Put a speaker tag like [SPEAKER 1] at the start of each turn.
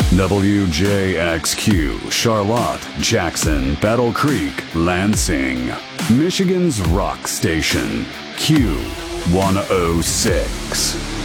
[SPEAKER 1] WJXQ, Charlotte, Jackson, Battle Creek, Lansing. Michigan's rock station, Q106.